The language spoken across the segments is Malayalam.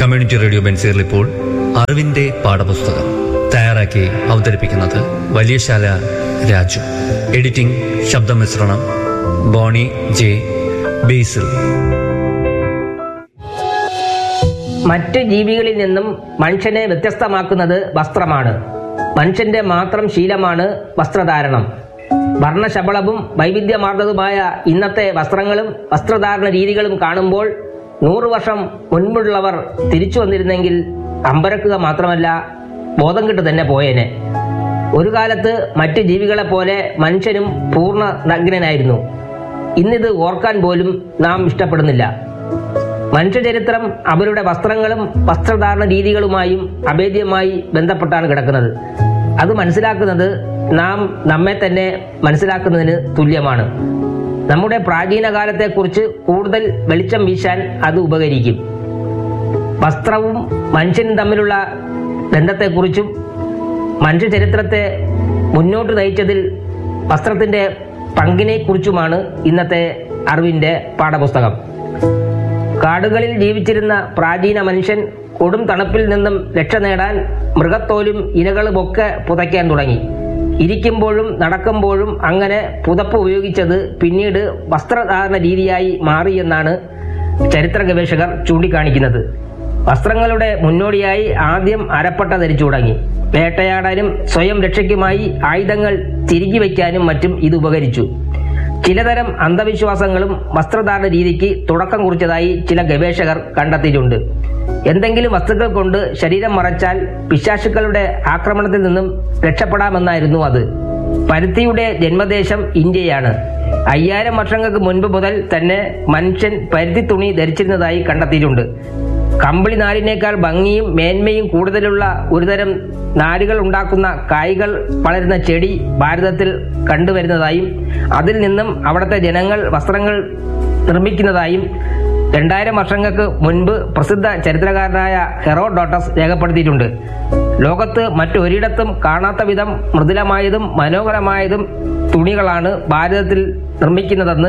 കമ്മ്യൂണിറ്റി റേഡിയോ ബെൻസീറിൽ ഇപ്പോൾ അറിവിന്റെ പാഠപുസ്തകം തയ്യാറാക്കി അവതരിപ്പിക്കുന്നത് വലിയശാല രാജു. എഡിറ്റിംഗ് ശബ്ദമിശ്രണം ബോണി ജെ ബേസിൽ. മറ്റ് ജീവികളിൽ നിന്നും മനുഷ്യനെ വ്യത്യസ്തമാക്കുന്നത് വസ്ത്രമാണ്. മനുഷ്യന്റെ മാത്രം ശീലമാണ് വസ്ത്രധാരണം. വർണ്ണശബളവും വൈവിധ്യമാർന്നതുമായ ഇന്നത്തെ വസ്ത്രങ്ങളും വസ്ത്രധാരണ രീതികളും കാണുമ്പോൾ 100 വർഷം മുൻപുള്ളവർ തിരിച്ചു വന്നിരുന്നെങ്കിൽ അമ്പരക്കുക മാത്രമല്ല, ബോധം കെട്ട് തന്നെ പോയേനെ. ഒരു കാലത്ത് മറ്റ് ജീവികളെ പോലെ മനുഷ്യനും പൂർണ്ണ നഗ്നനായിരുന്നു. ഇന്നിത് ഓർക്കാൻ പോലും നാം ഇഷ്ടപ്പെടുന്നില്ല. മനുഷ്യചരിത്രം അവരുടെ വസ്ത്രങ്ങളും വസ്ത്രധാരണ രീതികളുമായും അഭേദ്യമായി ബന്ധപ്പെട്ടാണ് കിടക്കുന്നത്. അത് മനസ്സിലാക്കുന്നത് നാം നമ്മെ തന്നെ മനസ്സിലാക്കുന്നതിന് തുല്യമാണ്. നമ്മുടെ പ്രാചീന കാലത്തെക്കുറിച്ച് കൂടുതൽ വെളിച്ചം വീശാൻ അത് ഉപകരിക്കും. വസ്ത്രവും മനുഷ്യനും തമ്മിലുള്ള ബന്ധത്തെക്കുറിച്ചും മനുഷ്യചരിത്രത്തെ മുന്നോട്ട് നയിച്ചതിൽ വസ്ത്രത്തിന്റെ പങ്കിനെക്കുറിച്ചുമാണ് ഇന്നത്തെ അറിവിന്റെ പാഠപുസ്തകം. കാടുകളിൽ ജീവിച്ചിരുന്ന പ്രാചീന മനുഷ്യൻ കൊടും തണുപ്പിൽ നിന്നും രക്ഷ നേടാൻ മൃഗത്തോലും ഇലകളുമൊക്കെ പുതയ്ക്കാൻ തുടങ്ങി. ഇരിക്കുമ്പോഴും നടക്കുമ്പോഴും അങ്ങനെ പുതപ്പ് ഉപയോഗിച്ചത് പിന്നീട് വസ്ത്രധാരണ രീതിയായി മാറിയെന്നാണ് ചരിത്ര ഗവേഷകർ ചൂണ്ടിക്കാണിക്കുന്നത്. വസ്ത്രങ്ങളുടെ മുന്നോടിയായി ആദ്യം അരപ്പട്ട ധരിച്ചു തുടങ്ങി. വേട്ടയാടാനും സ്വയം രക്ഷയ്ക്കുമായി ആയുധങ്ങൾ തിരികെ വയ്ക്കാനും മറ്റും ഇത് ഉപകരിച്ചു. ചിലതരം അന്ധവിശ്വാസങ്ങളും വസ്ത്രധാരണ രീതിക്ക് തുടക്കം കുറിച്ചതായി ചില ഗവേഷകർ കണ്ടെത്തിയിട്ടുണ്ട്. എന്തെങ്കിലും വസ്തുക്കൾ കൊണ്ട് ശരീരം മറച്ചാൽ പിശാചുക്കളുടെ ആക്രമണത്തിൽ നിന്നും രക്ഷപ്പെടാമെന്നായിരുന്നു അത്. പരുത്തിയുടെ ജന്മദേശം ഇന്ത്യയാണ്. 5000 വർഷങ്ങൾക്ക് മുൻപ് മുതൽ തന്നെ മനുഷ്യൻ പരുത്തി തുണി ധരിച്ചിരുന്നതായി കണ്ടെത്തിയിട്ടുണ്ട്. കമ്പിളി നാരിനേക്കാൾ ഭംഗിയും മേന്മയും കൂടുതലുള്ള ഒരുതരം നാരുകൾ ഉണ്ടാക്കുന്ന കായ്കൾ വളരുന്ന ചെടി ഭാരതത്തിൽ കണ്ടുവരുന്നതായും അതിൽ നിന്നും അവിടുത്തെ ജനങ്ങൾ വസ്ത്രങ്ങൾ നിർമ്മിക്കുന്നതായും 2000 വർഷങ്ങൾക്ക് മുൻപ് പ്രസിദ്ധ ചരിത്രകാരനായ ഹെറോഡോട്ടസ് രേഖപ്പെടുത്തിയിട്ടുണ്ട്. ലോകത്ത് മറ്റൊരിടത്തും കാണാത്ത വിധം മൃദുലമായതും മനോഹരമായതും തുണികളാണ് ഭാരതത്തിൽ നിർമ്മിക്കുന്നതെന്ന്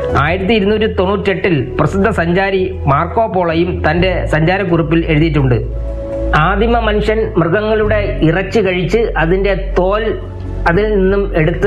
1298 പ്രസിദ്ധ സഞ്ചാരി മാർക്കോ പോളോയും തന്റെ സഞ്ചാരക്കുറിപ്പിൽ എഴുതിയിട്ടുണ്ട്. ആദിമ മനുഷ്യൻ മൃഗങ്ങളുടെ ഇറച്ചി കഴിച്ച് അതിന്റെ തോൽ അതിൽ നിന്നും എടുത്ത്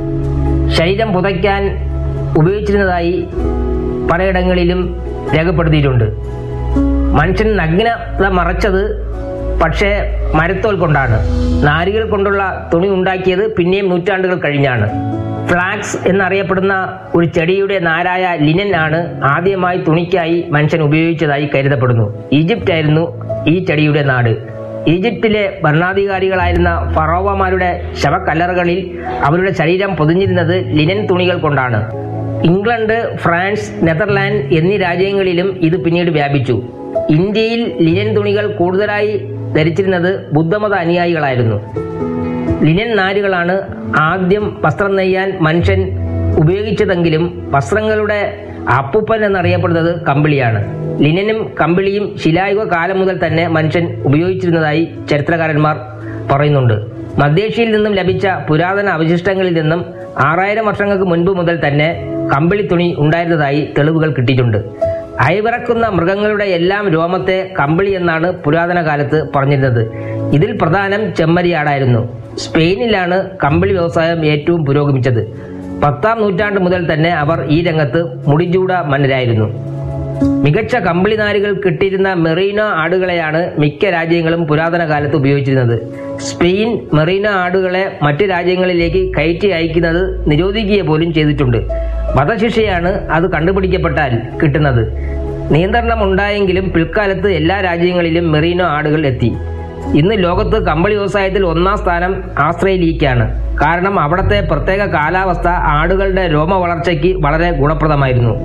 ശരീരം പുതയ്ക്കാൻ ഉപയോഗിച്ചിരുന്നതായി പലയിടങ്ങളിലും രേഖപ്പെടുത്തിയിട്ടുണ്ട്. മനുഷ്യൻ നഗ്നത മറച്ചത് പക്ഷേ മരത്തോൽ കൊണ്ടാണ്. നാരുകൾ കൊണ്ടുള്ള തുണി ഉണ്ടാക്കിയത് പിന്നെയും നൂറ്റാണ്ടുകൾ കഴിഞ്ഞാണ്. ഫ്ലാക്സ് എന്നറിയപ്പെടുന്ന ഒരു ചെടിയുടെ നാരായ ലിനൻ ആണ് ആദ്യമായി തുണിക്കായി മനുഷ്യൻ ഉപയോഗിച്ചതായി കരുതപ്പെടുന്നു. ഈജിപ്റ്റായിരുന്നു ഈ ചെടിയുടെ നാട്. ഈജിപ്തിലെ ഭരണാധികാരികളായിരുന്ന ഫറോവമാരുടെ ശവക്കല്ലറുകളിൽ അവരുടെ ശരീരം പൊതിഞ്ഞിരുന്നത് ലിനൻ തുണികൾ കൊണ്ടാണ്. ഇംഗ്ലണ്ട്, ഫ്രാൻസ്, നെതർലാൻഡ് എന്നീ രാജ്യങ്ങളിലും ഇത് പിന്നീട് വ്യാപിച്ചു. ഇന്ത്യയിൽ ലിനൻ തുണികൾ കൂടുതലായി ധരിച്ചിരുന്നത് ബുദ്ധമത അനുയായികളായിരുന്നു. ലിനൻ നാരുകളാണ് ആദ്യം വസ്ത്രം നെയ്യാൻ മനുഷ്യൻ ഉപയോഗിച്ചതെങ്കിലും വസ്ത്രങ്ങളുടെ അപ്പൂപ്പൻ എന്നറിയപ്പെടുന്നത് കമ്പിളിയാണ്. ലിനനും കമ്പിളിയും ശിലായുഗ കാലം മുതൽ തന്നെ മനുഷ്യൻ ഉപയോഗിച്ചിരുന്നതായി ചരിത്രകാരന്മാർ പറയുന്നുണ്ട്. മധ്യേഷ്യയിൽ നിന്നും ലഭിച്ച പുരാതന അവശിഷ്ടങ്ങളിൽ നിന്നും 6000 വർഷങ്ങൾക്ക് മുൻപ് മുതൽ തന്നെ കമ്പിളി തുണി ഉണ്ടായിരുന്നതായി തെളിവുകൾ കിട്ടിയിട്ടുണ്ട്. അയവിറക്കുന്ന മൃഗങ്ങളുടെ എല്ലാം രോമത്തെ കമ്പിളി എന്നാണ് പുരാതന കാലത്ത് പറഞ്ഞിരുന്നത്. ഇതിൽ പ്രധാനം ചെമ്മരിയാടായിരുന്നു. സ്പെയിനിലാണ് കമ്പിളി വ്യവസായം ഏറ്റവും പുരോഗമിച്ചത്. 10ാം നൂറ്റാണ്ട് മുതൽ തന്നെ അവർ ഈ രംഗത്ത് മുടിചൂട മന്നരായിരുന്നു. മികച്ച കമ്പിളി നാരുകൾ കിട്ടിയിരുന്ന മെറീനോ ആടുകളെയാണ് മിക്ക രാജ്യങ്ങളും പുരാതന കാലത്ത് ഉപയോഗിച്ചിരുന്നത്. സ്പെയിൻ മെറീനോ ആടുകളെ മറ്റ് രാജ്യങ്ങളിലേക്ക് കയറ്റി അയക്കുന്നത് നിരോധിക്കുക പോലും ചെയ്തിട്ടുണ്ട്. വധശിക്ഷയാണ് അത് കണ്ടുപിടിക്കപ്പെട്ടാൽ കിട്ടുന്നത്. നിയന്ത്രണം ഉണ്ടായെങ്കിലും പിൽക്കാലത്ത് എല്ലാ രാജ്യങ്ങളിലും മെറീനോ ആടുകൾ എത്തി. ഇന്ന് ലോകത്ത് കമ്പിളി വ്യവസായത്തിൽ 1ാം സ്ഥാനം ആസ്ട്രേലിയക്കാണ്. കാരണം അവിടുത്തെ പ്രത്യേക കാലാവസ്ഥ ആടുകളുടെ രോമ വളർച്ചയ്ക്ക് വളരെ ഗുണപ്രദമായിരുന്നു.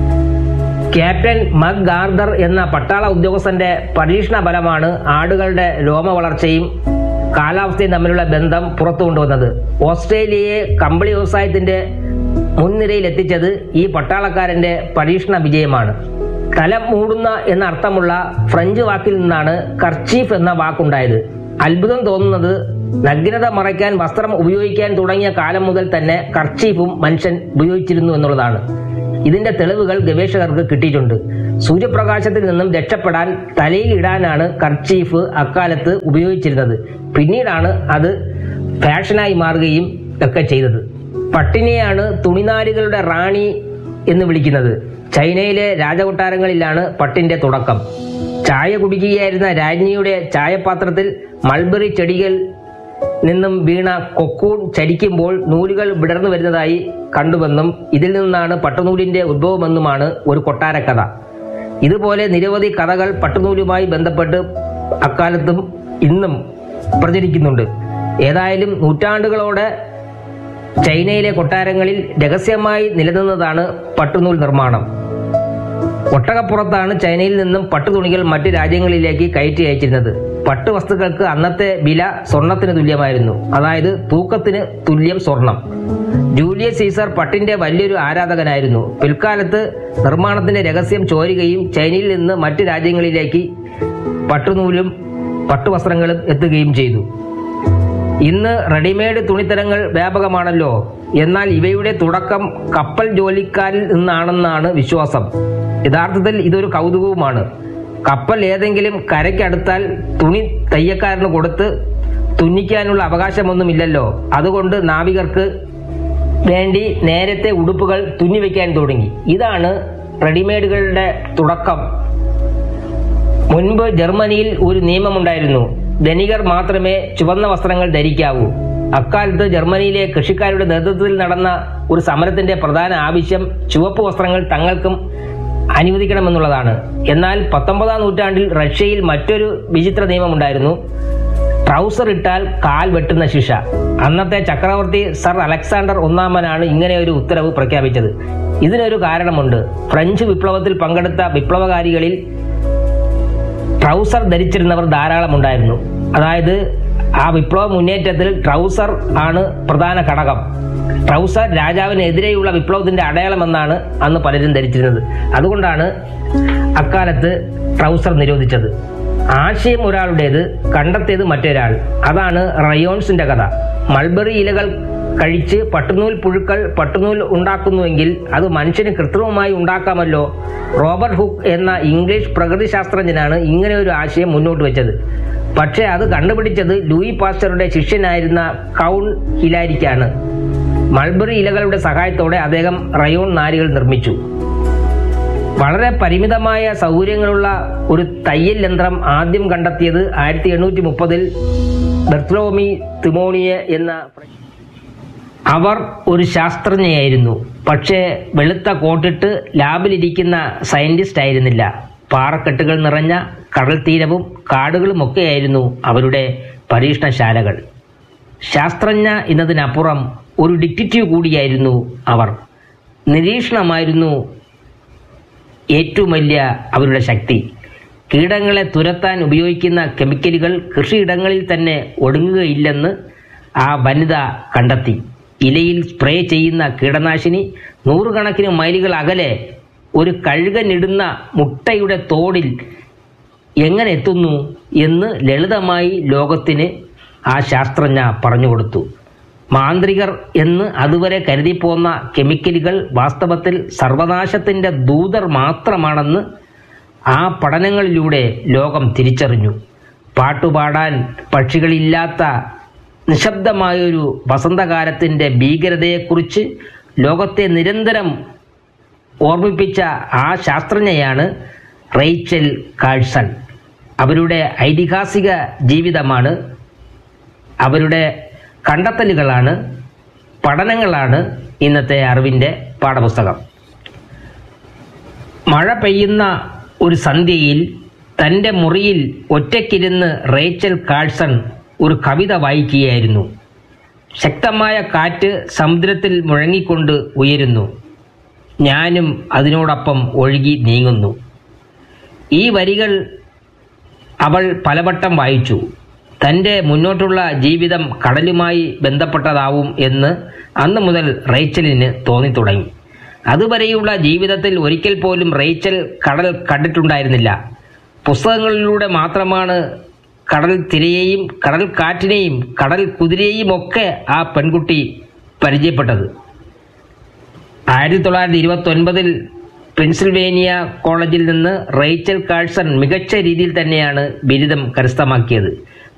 ക്യാപ്റ്റൻ മക് ആർതർ എന്ന പട്ടാള ഉദ്യോഗസ്ഥന്റെ പരീക്ഷണ ഫലമാണ് ആടുകളുടെ രോമ വളർച്ചയും കാലാവസ്ഥയും തമ്മിലുള്ള ബന്ധം പുറത്തു കൊണ്ടുവന്നത്. ഓസ്ട്രേലിയയെ കമ്പിളി വ്യവസായത്തിന്റെ മുൻനിരയിൽ എത്തിച്ചത് ഈ പട്ടാളക്കാരന്റെ പരീക്ഷണ വിജയമാണ്. തല മൂടുന്ന എന്ന അർത്ഥമുള്ള ഫ്രഞ്ച് വാക്കിൽ നിന്നാണ് കർച്ചീഫ് എന്ന വാക്കുണ്ടായത്. അത്ഭുതം തോന്നുന്നത് നഗ്നത മറയ്ക്കാൻ വസ്ത്രം ഉപയോഗിക്കാൻ തുടങ്ങിയ കാലം മുതൽ തന്നെ കർച്ചീഫും മനുഷ്യൻ ഉപയോഗിച്ചിരുന്നു എന്നുള്ളതാണ്. ഇതിന്റെ തെളിവുകൾ ഗവേഷകർക്ക് കിട്ടിയിട്ടുണ്ട്. സൂര്യപ്രകാശത്തിൽ നിന്നും രക്ഷപ്പെടാൻ തലയിൽ ഇടാനാണ് കർച്ചീഫ് അക്കാലത്ത് ഉപയോഗിച്ചിരുന്നത്. പിന്നീടാണ് അത് ഫാഷനായി മാറുകയും ഒക്കെ ചെയ്തത്. പട്ടിനെയാണ് തുണിനാരുകളുടെ റാണി എന്ന് വിളിക്കുന്നത്. ചൈനയിലെ രാജകൊട്ടാരങ്ങളിലാണ് പട്ടിന്റെ തുടക്കം. ചായ കുടിക്കുകയായിരുന്ന രാജ്ഞിയുടെ ചായപാത്രത്തിൽ മൾബറി ചെടികൾ നിന്നും വീണ കൊക്കൂൺ ചലിക്കുമ്പോൾ നൂലുകൾ വിടർന്നു വരുന്നതായി കണ്ടുവെന്നും ഇതിൽ നിന്നാണ് പട്ടുനൂലിന്റെ ഉദ്ഭവമെന്നുമാണ് ഒരു കൊട്ടാരക്കഥ. ഇതുപോലെ നിരവധി കഥകൾ പട്ടുനൂലുമായി ബന്ധപ്പെട്ട് അക്കാലത്തും ഇന്നും പ്രചരിക്കുന്നുണ്ട്. ഏതായാലും നൂറ്റാണ്ടുകളോടെ ചൈനയിലെ കൊട്ടാരങ്ങളിൽ രഹസ്യമായി നിലനിന്നതാണ് പട്ടുനൂൽ നിർമ്മാണം. ഒട്ടകപ്പുറത്താണ് ചൈനയിൽ നിന്നും പട്ടുതുണികൾ മറ്റ് രാജ്യങ്ങളിലേക്ക് കയറ്റി അയച്ചിരുന്നത്. പട്ടുവസ്തുക്കൾക്ക് അന്നത്തെ വില സ്വർണത്തിന് തുല്യമായിരുന്നു, അതായത് തൂക്കത്തിന് തുല്യം സ്വർണം. ജൂലിയസ് സീസർ പട്ടിന്റെ വലിയൊരു ആരാധകനായിരുന്നു. പിൽക്കാലത്ത് നിർമ്മാണത്തിന്റെ രഹസ്യം ചോരുകയും ചൈനയിൽ നിന്ന് മറ്റ് രാജ്യങ്ങളിലേക്ക് പട്ടുനൂലും പട്ടുവസ്ത്രങ്ങളും എത്തുകയും ചെയ്തു. ഇന്ന് റെഡിമെയ്ഡ് തുണിത്തരങ്ങൾ വ്യാപകമാണല്ലോ. എന്നാൽ ഇവയുടെ തുടക്കം കപ്പൽ ജോലിക്കാരിൽ നിന്നാണെന്നാണ് വിശ്വാസം. യഥാർത്ഥത്തിൽ ഇതൊരു കൗതുകവുമാണ്. കപ്പൽ ഏതെങ്കിലും കരയ്ക്കടുത്താൽ തുണി തയ്യക്കാരന് കൊടുത്ത് തുന്നിക്കാനുള്ള അവകാശമൊന്നുമില്ലല്ലോ. അതുകൊണ്ട് നാവികർക്ക് വേണ്ടി നേരത്തെ ഉടുപ്പുകൾ തുന്നിവെക്കാൻ തുടങ്ങി. ഇതാണ് റെഡിമെയ്ഡുകളുടെ തുടക്കം. മുൻപ് ജർമ്മനിയിൽ ഒരു നിയമമുണ്ടായിരുന്നു. ധനികർ മാത്രമേ ചുവന്ന വസ്ത്രങ്ങൾ ധരിക്കാവൂ. അക്കാലത്ത് ജർമ്മനിയിലെ കൃഷിക്കാരുടെ നേതൃത്വത്തിൽ നടന്ന ഒരു സമരത്തിന്റെ പ്രധാന ആവശ്യം ചുവപ്പ് വസ്ത്രങ്ങൾ തങ്ങൾക്കും അനുവദിക്കണമെന്നുള്ളതാണ്. എന്നാൽ 19-ാം നൂറ്റാണ്ടിൽ റഷ്യയിൽ മറ്റൊരു വിചിത്ര നിയമമുണ്ടായിരുന്നു. ട്രൗസർ ഇട്ടാൽ കാൽ വെട്ടുന്ന ശിക്ഷ. അന്നത്തെ ചക്രവർത്തി സർ അലക്സാണ്ടർ ഒന്നാമനാണ് ഇങ്ങനെ ഒരു ഉത്തരവ് പ്രഖ്യാപിച്ചത്. ഇതിനൊരു കാരണമുണ്ട്. ഫ്രഞ്ച് വിപ്ലവത്തിൽ പങ്കെടുത്ത വിപ്ലവകാരികളിൽ ട്രൗസർ ധരിച്ചിരുന്നവർ ധാരാളം ഉണ്ടായിരുന്നു. അതായത് ആ വിപ്ലവ മുന്നേറ്റത്തിൽ ട്രൗസർ ആണ് പ്രധാന ഘടകം. ട്രൗസർ രാജാവിനെതിരെയുള്ള വിപ്ലവത്തിന്റെ അടയാളമെന്നാണ് അന്ന് പലരും ധരിച്ചിരുന്നത്. അതുകൊണ്ടാണ് അക്കാലത്ത് ട്രൗസർ നിരോധിച്ചത്. ആശയം ഒരാളുടേത്, കണ്ടെത്തിയത് മറ്റൊരാൾ. അതാണ് റയോൺസിന്റെ കഥ. മൾബറി ഇലകൾ കഴിച്ച് പട്ടുനൂൽ പുഴുക്കൾ പട്ടുനൂൽ ഉണ്ടാക്കുന്നുവെങ്കിൽ അത് മനുഷ്യന് കൃത്രിമമായി ഉണ്ടാക്കാമല്ലോ. റോബർട്ട് ഹുക്ക് എന്ന ഇംഗ്ലീഷ് പ്രകൃതിശാസ്ത്രജ്ഞനാണ് ഇങ്ങനെ ഒരു ആശയം മുന്നോട്ട് വെച്ചത്. പക്ഷേ അത് കണ്ടുപിടിച്ചത് ലൂയി പാസ്റ്ററുടെ ശിഷ്യനായിരുന്ന കൗണ്ട് ഹിലാരിക്കാണ്. മൾബറി ഇലകളുടെ സഹായത്തോടെ അദ്ദേഹം റയോൺ നാരുകൾ നിർമ്മിച്ചു. വളരെ പരിമിതമായ സൗകര്യങ്ങളുള്ള ഒരു തയ്യൽ യന്ത്രം ആദ്യം കണ്ടെത്തിയത് 1830-ൽ ബെർത്തലോമി തിമോണിയെ എന്ന അവർ ഒരു ശാസ്ത്രജ്ഞയായിരുന്നു. പക്ഷേ വെളുത്ത കോട്ടിട്ട് ലാബിലിരിക്കുന്ന സയന്റിസ്റ്റ് ആയിരുന്നില്ല. പാറക്കെട്ടുകൾ നിറഞ്ഞ കടൽ തീരവും കാടുകളുമൊക്കെയായിരുന്നു അവരുടെ പരീക്ഷണശാലകൾ. ശാസ്ത്രജ്ഞ എന്നതിനപ്പുറം ഒരു ഡിറ്റക്റ്റീവ് കൂടിയായിരുന്നു അവർ. നിരീക്ഷണമായിരുന്നു ഏറ്റവും വലിയ അവരുടെ ശക്തി. കീടങ്ങളെ തുരത്താൻ ഉപയോഗിക്കുന്ന കെമിക്കലുകൾ കൃഷിയിടങ്ങളിൽ തന്നെ ഒടുങ്ങുകയില്ലെന്ന് ആ വനിത കണ്ടെത്തി. ഇലയിൽ സ്പ്രേ ചെയ്യുന്ന കീടനാശിനി 100 കണക്കിന് മൈലുകൾ അകലെ ഒരു കഴുകനിടുന്ന മുട്ടയുടെ തോടിൽ എങ്ങനെ എത്തുന്നു എന്ന് ലളിതമായി ലോകത്തിന് ആ ശാസ്ത്രജ്ഞ പറഞ്ഞുകൊടുത്തു. മാന്ത്രികർ എന്ന് അതുവരെ കരുതിപ്പോന്ന കെമിക്കലുകൾ വാസ്തവത്തിൽ സർവനാശത്തിന്റെ ദൂതർ മാത്രമാണെന്ന് ആ പഠനങ്ങളിലൂടെ ലോകം തിരിച്ചറിഞ്ഞു. പാട്ടുപാടാൻ പക്ഷികളില്ലാത്ത നിശബ്ദമായൊരു വസന്തകാലത്തിന്റെ ഭീകരതയെക്കുറിച്ച് ലോകത്തെ നിരന്തരം ഓർമ്മിപ്പിച്ച ആ ശാസ്ത്രജ്ഞയാണ് റേച്ചൽ കാഴ്സൺ. അവരുടെ ഐതിഹാസിക ജീവിതമാണ്, അവരുടെ കണ്ടെത്തലുകളാണ്, പഠനങ്ങളാണ് ഇന്നത്തെ അറിവിൻ്റെ പാഠപുസ്തകം. മഴ പെയ്യുന്ന ഒരു സന്ധ്യയിൽ തൻ്റെ മുറിയിൽ ഒറ്റയ്ക്കിരുന്ന് റേച്ചൽ കാഴ്സൺ ഒരു കവിത വായിക്കുകയായിരുന്നു. ശക്തമായ കാറ്റ് സമുദ്രത്തിൽ മുഴങ്ങിക്കൊണ്ട് ഉയരുന്നു. ഞാനും അതിനോടൊപ്പം ഒഴുകി നീങ്ങുന്നു. ഈ വരികൾ അവൾ പലവട്ടം വായിച്ചു. തൻ്റെ മുന്നോട്ടുള്ള ജീവിതം കടലുമായി ബന്ധപ്പെട്ടതാവും എന്ന് അന്ന് മുതൽ റേച്ചലിന് തോന്നിത്തുടങ്ങി. അതുവരെയുള്ള ജീവിതത്തിൽ ഒരിക്കൽ പോലും റേച്ചൽ കടൽ കണ്ടിട്ടുണ്ടായിരുന്നില്ല. പുസ്തകങ്ങളിലൂടെ മാത്രമാണ് കടൽ തിരയെയും കടൽ കാറ്റിനെയും കടൽ കുതിരയെയും ഒക്കെ ആ പെൺകുട്ടി പരിചയപ്പെട്ടത്. 1929 പെൻസിൽവേനിയ കോളേജിൽ നിന്ന് റേച്ചൽ കാഴ്സൺ മികച്ച രീതിയിൽ തന്നെയാണ് ബിരുദം കരസ്ഥമാക്കിയത്.